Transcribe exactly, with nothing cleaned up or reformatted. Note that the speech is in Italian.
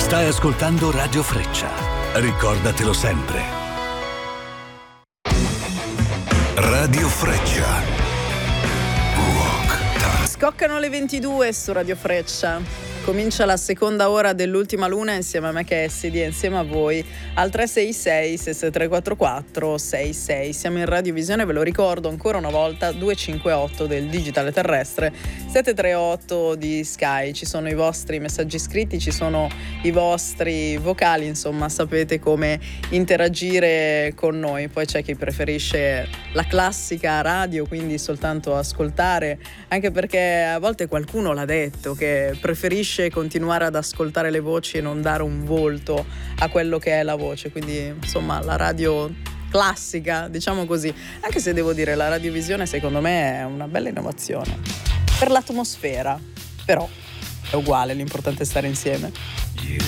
Stai ascoltando Radio Freccia. Ricordatelo sempre. Radio Freccia. Rock Time. Scoccano le ventidue su Radio Freccia. Comincia la seconda ora dell'Ultima Luna insieme a me che è Essidi e insieme a voi al tre sei sei sei sei tre quattro quattro sei sei. Siamo in radiovisione, ve lo ricordo ancora una volta, due cinque otto del digitale terrestre, sette tre otto di Sky. Ci sono i vostri messaggi scritti, ci sono i vostri vocali, insomma sapete come interagire con noi. Poi c'è chi preferisce la classica radio, quindi soltanto ascoltare, anche perché a volte qualcuno l'ha detto che preferisce continuare ad ascoltare le voci e non dare un volto a quello che è la voce, quindi insomma la radio classica, diciamo così, anche se devo dire la radiovisione secondo me è una bella innovazione per l'atmosfera, però è uguale, l'importante è stare insieme. You